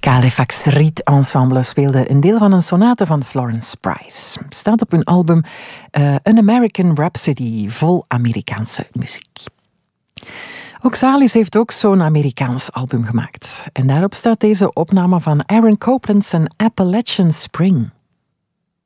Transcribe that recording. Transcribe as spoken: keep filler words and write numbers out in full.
Halifax Riet Ensemble speelde een deel van een sonate van Florence Price. Het staat op hun album uh, An American Rhapsody, vol Amerikaanse muziek. Oxalis heeft ook zo'n Amerikaans album gemaakt. En daarop staat deze opname van Aaron Copland en Appalachian Spring.